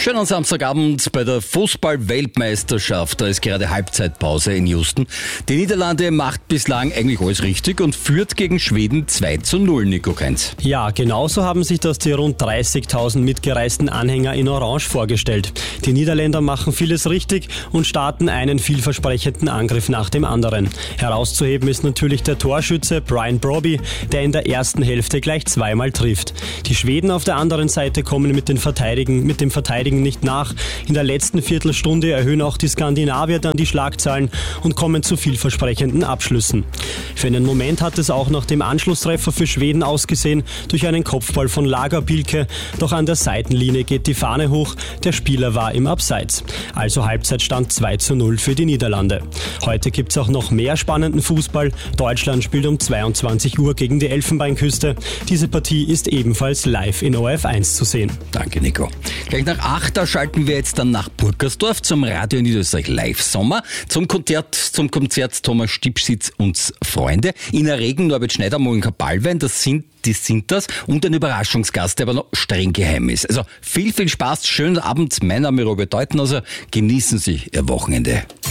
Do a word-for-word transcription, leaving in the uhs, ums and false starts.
Schönen Samstagabend bei der Fußball-Weltmeisterschaft. Da ist gerade Halbzeitpause in Houston. Die Niederlande macht bislang eigentlich alles richtig und führt gegen Schweden zwei zu null, Nico Heinz. Ja, genauso haben sich das die rund dreißigtausend mitgereisten Anhänger in Orange vorgestellt. Die Niederländer machen vieles richtig und starten einen vielversprechenden Angriff nach dem anderen. Herauszuheben ist natürlich der Torschütze Brian Brobby, der in der ersten Hälfte gleich zweimal trifft. Die Schweden auf der anderen Seite kommen mit, den Verteidigen, mit dem Verteidigen nicht nach. In der letzten Viertelstunde erhöhen auch die Skandinavier dann die Schlagzahlen und kommen zu vielversprechenden Abschlüssen. Für einen Moment hat es auch nach dem Anschlusstreffer für Schweden ausgesehen, durch einen Kopfball von Lagerbielke, doch an der Seitenlinie geht die Fahne hoch, der Spieler war im Abseits. Also Halbzeitstand zwei zu null für die Niederlande. Heute gibt es auch noch mehr spannenden Fußball. Deutschland spielt um zweiundzwanzig Uhr gegen die Elfenbeinküste. Diese Partie ist ebenfalls live in O R F eins zu sehen. Danke, Nico. Gleich nach acht, da schalten wir jetzt dann nach Burgersdorf zum Radio Niederösterreich Live Sommer, zum Konzert, zum Konzert Thomas Stipschitz und Freunde. In der Regen Norbert Schneider, Monika Ballwein, das sind, die sind das, und ein Überraschungsgast, der aber noch streng geheim ist. Also viel, viel Spaß, schönen Abend, mein Name ist Robert Deutenhauser, genießen Sie Ihr Wochenende.